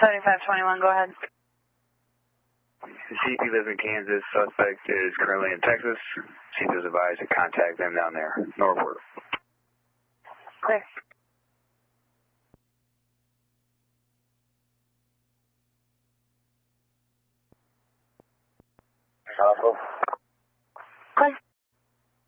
7521, go ahead. CP lives in Kansas. Suspect is currently in Texas. CP was advised to contact them down there. Norwood. Clear. Hello.